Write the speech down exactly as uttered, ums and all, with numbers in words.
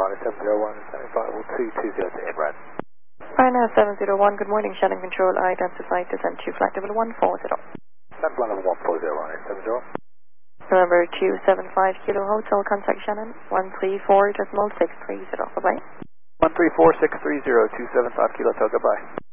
Ryanair seven zero one, seven five two two zero to Brad. Ryanair seven zero one, good morning, Shannon Control, identified descent to flight level one four zero. Flight level one four zero, Ryanair seven zero. November two seven five Kilo Hotel, contact Shannon, one three four decimal six three zero, bye-bye. one three four six three zero, two seven five Kilo Hotel, goodbye.